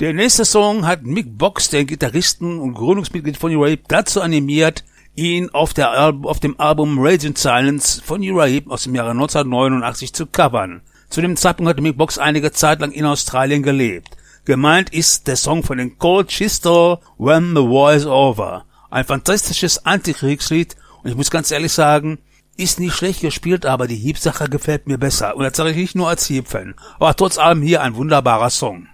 Der nächste Song hat Mick Box, den Gitarristen und Gründungsmitglied von Uriah Heep, dazu animiert, ihn auf dem Album Raging Silence von Uriah Heep aus dem Jahre 1989 zu covern. Zu dem Zeitpunkt hatte Mick Box einige Zeit lang in Australien gelebt. Gemeint ist der Song von den Cold Chisel, When the War is Over. Ein fantastisches Antikriegslied und ich muss ganz ehrlich sagen, ist nicht schlecht gespielt, aber die Heep-Sache gefällt mir besser. Und das sage ich nicht nur als Heep-Fan, aber trotz allem hier ein wunderbarer Song.